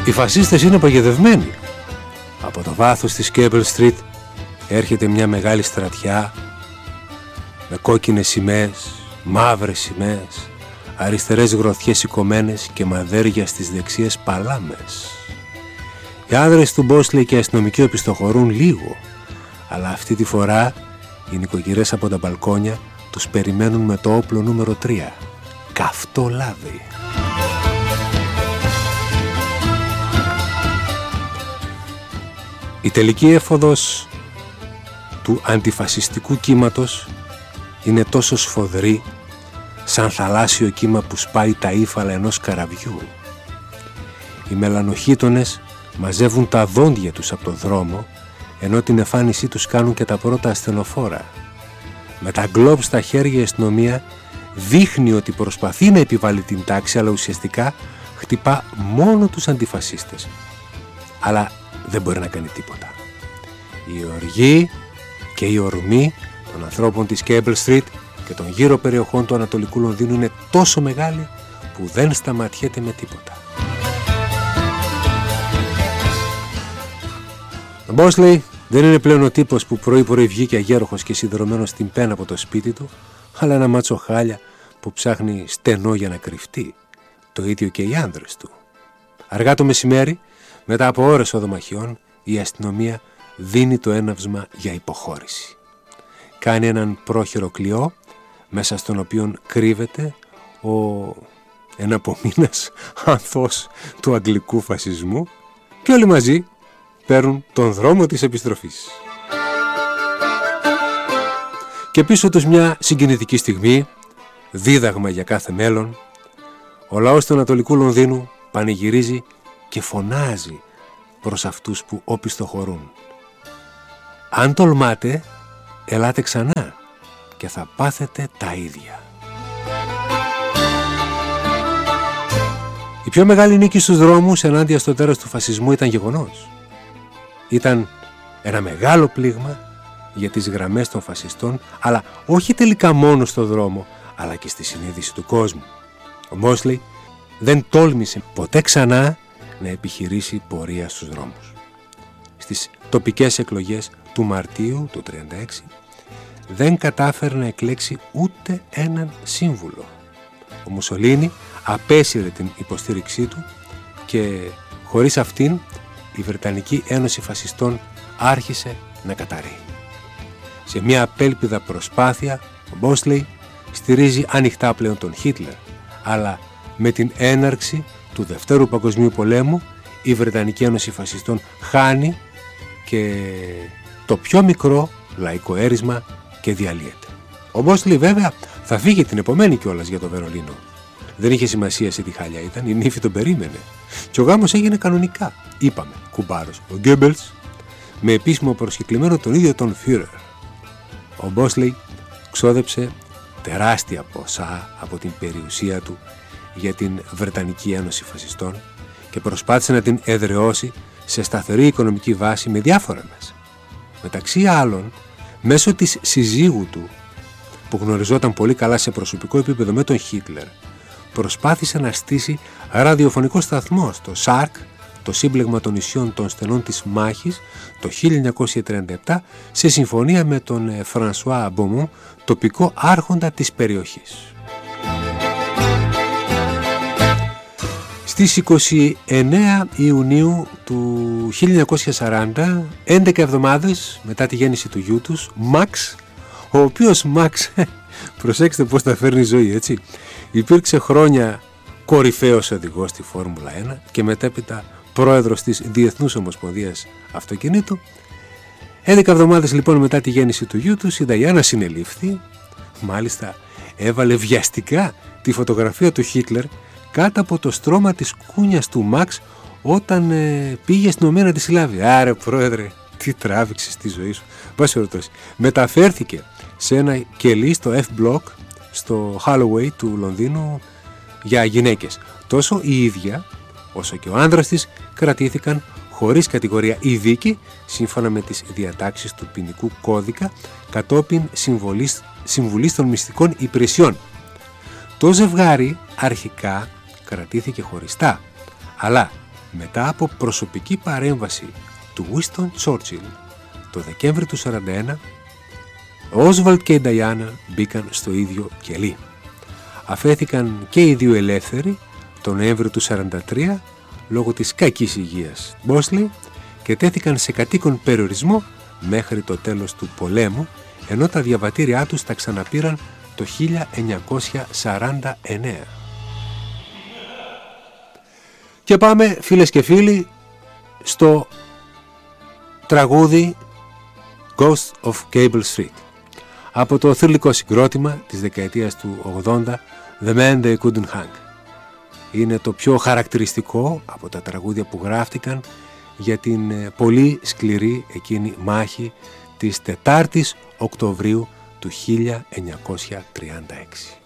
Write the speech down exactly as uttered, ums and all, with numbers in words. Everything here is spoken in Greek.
Οι φασίστες είναι παγιδευμένοι. Από το βάθος της Cable Street έρχεται μια μεγάλη στρατιά με κόκκινες σημαίες, μαύρες σημαίες, αριστερές γροθιές σηκωμένες και μαδέρια στις δεξιές παλάμες. Οι άνδρες του Μπόσλεϊ και οι αστυνομικοί οπισθοχωρούν λίγο, αλλά αυτή τη φορά οι νοικοκυρές από τα μπαλκόνια τους περιμένουν με το όπλο νούμερο τρία. Καυτό λάδι. Η τελική έφοδος του αντιφασιστικού κύματος είναι τόσο σφοδρή σαν θαλάσσιο κύμα που σπάει τα ύφαλα ενός καραβιού. Οι μελανοχύτωνες μαζεύουν τα δόντια τους από το δρόμο, ενώ την εμφάνισή τους κάνουν και τα πρώτα ασθενοφόρα. Με τα γκλόβ στα χέρια η αστυνομία δείχνει ότι προσπαθεί να επιβάλλει την τάξη, αλλά ουσιαστικά χτυπά μόνο τους αντιφασίστες. Αλλά δεν μπορεί να κάνει τίποτα. Η οργή και η ορμή των ανθρώπων της Cable Street και των γύρω περιοχών του Ανατολικού Λονδίνου είναι τόσο μεγάλη που δεν σταματιέται με τίποτα. Ο Μπόσλεϊ δεν είναι πλέον ο τύπος που πρωί-πρωί βγήκε αγέροχος και σιδερωμένος στην πένα από το σπίτι του, αλλά ένα μάτσο χάλια που ψάχνει στενό για να κρυφτεί. Το ίδιο και οι άνδρες του. Αργά το μεσημέρι, μετά από ώρες οδομαχιών, η αστυνομία δίνει το έναυσμα για υποχώρηση. Κάνει έναν πρόχειρο κλειό, μέσα στον οποίο κρύβεται ο εναπομείνας ανθός του αγγλικού φασισμού, και όλοι μαζί παίρνουν τον δρόμο της επιστροφής. Και πίσω τους μια συγκινητική στιγμή, δίδαγμα για κάθε μέλλον, ο λαός του Ανατολικού Λονδίνου πανηγυρίζει και φωνάζει προς αυτούς που όπιστοχωρούν. Αν τολμάτε, ελάτε ξανά και θα πάθετε τα ίδια. Η πιο μεγάλη νίκη στους δρόμους ενάντια στο τέρας του φασισμού ήταν γεγονός. Ήταν ένα μεγάλο πλήγμα για τις γραμμές των φασιστών, αλλά όχι τελικά μόνο στο δρόμο, αλλά και στη συνείδηση του κόσμου. Ο Μπόσλεϊ δεν τόλμησε ποτέ ξανά να επιχειρήσει πορεία στους δρόμους. Στις τοπικές εκλογές του Μαρτίου του τριάντα έξι δεν κατάφερε να εκλέξει ούτε έναν σύμβουλο. Ο Μουσολίνι απέσυρε την υποστήριξή του και χωρίς αυτήν η Βρετανική Ένωση Φασιστών άρχισε να καταρρεί. Σε μια απέλπιδα προσπάθεια, ο Μπόσλεϊ στηρίζει ανοιχτά πλέον τον Χίτλερ, αλλά με την έναρξη του Δευτέρου Παγκοσμίου Πολέμου η Βρετανική Ένωση Φασιστών χάνει και το πιο μικρό λαϊκό έρισμα και διαλύεται. Ο Μπόσλεϊ βέβαια θα φύγει την επομένη κιόλας για το Βερολίνο. Δεν είχε σημασία σε τι χάλια ήταν, η νύφη τον περίμενε. Και ο γάμος έγινε κανονικά. Είπαμε, κουμπάρος ο Γκέμπελς, με επίσημο προσκεκλημένο τον ίδιο τον Φιούρερ. Ο Μπόσλεϊ ξόδεψε τεράστια ποσά από την περιουσία του για την Βρετανική Ένωση Φασιστών και προσπάθησε να την εδραιώσει σε σταθερή οικονομική βάση με διάφορα μέσα. Μεταξύ άλλων, μέσω της συζύγου του, που γνωριζόταν πολύ καλά σε προσωπικό επίπεδο με τον Χίτλερ, προσπάθησε να στήσει ραδιοφωνικό σταθμό στο ΣΑΡΚ, το Σύμπλεγμα των Νησιών των Στενών της Μάχης, το χίλια εννιακόσια τριάντα επτά, σε συμφωνία με τον Φρανσουά Μπομού, τοπικό άρχοντα της περιοχής. Στις είκοσι εννέα Ιουνίου του χίλια εννιακόσια σαράντα, έντεκα εβδομάδες μετά τη γέννηση του γιού τους, Μαξ, ο οποίος Μαξ, προσέξτε πώς τα φέρνει η ζωή, έτσι, υπήρξε χρόνια κορυφαίος οδηγός στη Φόρμουλα ένα και μετέπειτα πρόεδρος της Διεθνούς Ομοσπονδίας Αυτοκινήτου. έντεκα εβδομάδες λοιπόν μετά τη γέννηση του γιού τους, η Νταϊάννα συνελήφθη, μάλιστα έβαλε βιαστικά τη φωτογραφία του Χίτλερ κάτω από το στρώμα της κούνιας του Μαξ όταν ε, πήγε στην ομένα να τη συλλάβει. Άρε πρόεδρε, τι τράβηξες στη ζωή σου. Πάση περιπτώσει, μεταφέρθηκε σε ένα κελί στο F Block στο Holloway του Λονδίνου για γυναίκες. Τόσο η ίδια όσο και ο άνδρας της κρατήθηκαν χωρίς κατηγορία ή δίκη, σύμφωνα με τις διατάξεις του ποινικού κώδικα, κατόπιν συμβολής, συμβουλής των μυστικών υπηρεσιών. Το ζευγάρι αρχικά κρατήθηκε χωριστά, αλλά μετά από προσωπική παρέμβαση του Winston Churchill το Δεκέμβρη του σαράντα ένα, ο Όσβαλντ και η Νταϊάννα μπήκαν στο ίδιο κελί. Αφέθηκαν και οι δύο ελεύθεροι τον Νοέμβριο του σαράντα τρία λόγω της κακής υγείας Μπόσλι και τέθηκαν σε κατοίκον περιορισμό μέχρι το τέλος του πολέμου, ενώ τα διαβατήριά τους τα ξαναπήραν το χίλια εννιακόσια σαράντα εννέα. Και πάμε, φίλες και φίλοι, στο τραγούδι Ghost of Cable Street από το θρυλικό συγκρότημα της δεκαετίας του ογδόντα The Man They Couldn't Hang. Είναι το πιο χαρακτηριστικό από τα τραγούδια που γράφτηκαν για την πολύ σκληρή εκείνη μάχη της τετάρτης Οκτωβρίου του χίλια εννιακόσια τριάντα έξι.